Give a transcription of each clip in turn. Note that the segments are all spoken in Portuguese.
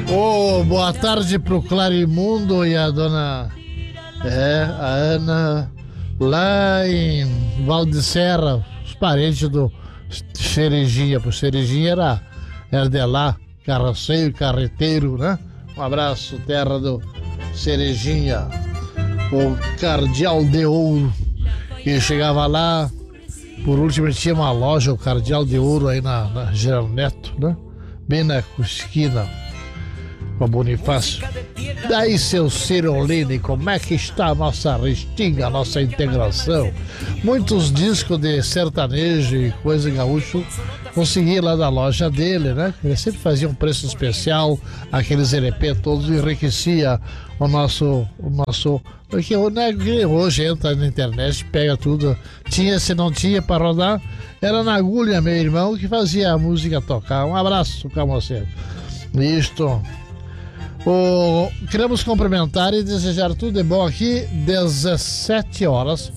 Ô, boa tarde pro Clarimundo e a dona... a Ana, lá em Valdecera, os parentes do Cerejinha. Pro Cerejinha era de lá, carroceiro, carreteiro, né? Um abraço, terra do Cerejinha. O Cardeal de Ouro, que chegava lá, por último tinha uma loja, o Cardeal de Ouro, aí na Geraldo Neto, né? Bem na esquina com a Bonifácio. Daí, seu Cirolini, como é que está a nossa restinga, a nossa integração? Muitos discos de sertanejo e coisa gaúcho consegui lá da loja dele, né? Ele sempre fazia um preço especial, aqueles LP todos, enriquecia o nosso... Porque hoje entra na internet, pega tudo. Se não tinha para rodar, era na agulha, meu irmão, que fazia a música tocar. Um abraço, Calmoceiro. Isto... queremos cumprimentar e desejar tudo de bom aqui. 17 horas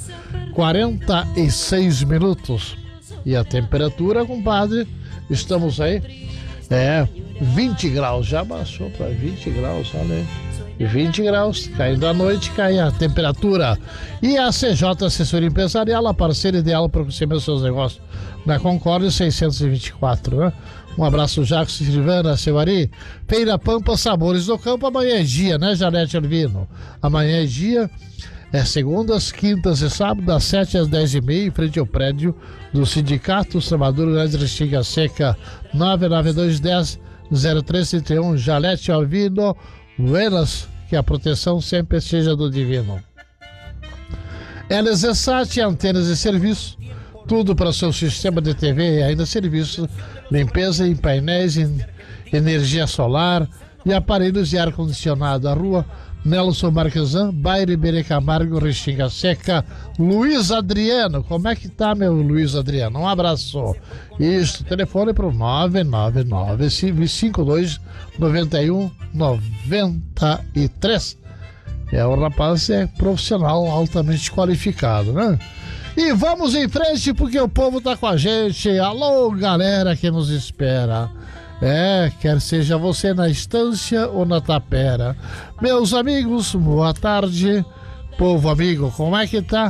46 minutos. E a temperatura, compadre, estamos aí, 20 graus, já baixou para 20 graus, olha aí. 20 graus, caindo à noite, cai a temperatura. E a CJ Assessoria Empresarial, a parceira ideal para você meus seus negócios, na Concórdia 624, né? Um abraço, Jacques Silvana, seu Ari. Feira Pampa, Sabores do Campo. Amanhã é dia, né, Janete Alvino? Amanhã é dia, segundas, quintas e sábados, das 7 às 10h30, em frente ao prédio do Sindicato dos Trabalhadores de Restinga Seca, 99210-0331. Janete Alvino, buenas, que a proteção sempre seja do divino. LZSat, antenas e serviço, tudo para o seu sistema de TV e ainda serviço, limpeza em painéis, em energia solar e aparelhos de ar-condicionado. A rua Nelson Marquesan, bairro Iberê Camargo, Restinga Seca. Luiz Adriano, como é que tá, meu Luiz Adriano? Um abraço. Isso, telefone para o 999-5291-91-93. O rapaz é profissional altamente qualificado, né? E vamos em frente porque o povo tá com a gente. Alô, galera que nos espera. Quer seja você na estância ou na tapera. Meus amigos, boa tarde. Povo amigo, como é que tá?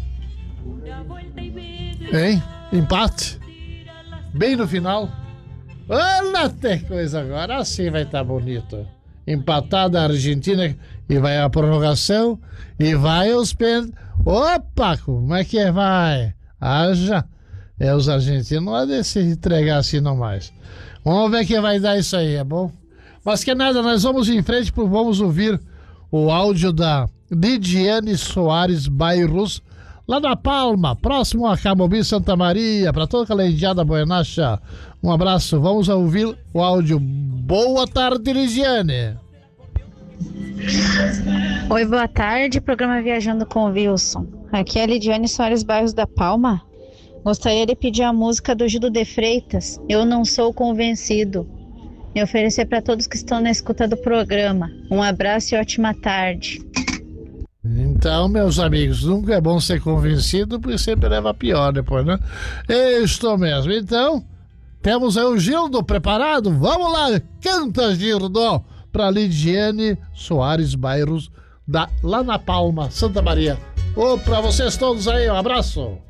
Hein? Empate? Bem no final? Olha, tem coisa agora. Assim vai estar bonito. Empatada a Argentina e vai a prorrogação e vai aos pênaltis. Opa, como é que vai? Haja. Os argentinos não vão se entregar assim não mais. Vamos ver que vai dar isso aí, é bom? Mas que nada, nós vamos em frente, vamos ouvir o áudio da Lidiane Soares Bairros, lá da Palma, próximo a Camobi, Santa Maria, para toda aquela indiada boinacha. Um abraço, vamos ouvir o áudio. Boa tarde, Lidiane. Oi, boa tarde, programa Viajando com o Wilson. Aqui é a Lidiane Soares Bairros da Palma. Gostaria de pedir a música do Gildo de Freitas, Eu Não Sou Convencido, e oferecer para todos que estão na escuta do programa. Um abraço e ótima tarde. Então, meus amigos, nunca é bom ser convencido, porque sempre leva pior depois, né? Estou mesmo. Então, temos aí o Gildo preparado? Vamos lá, canta, Gildo, para Lidiane Soares Bairros, lá na Palma, Santa Maria. Para vocês todos aí, um abraço.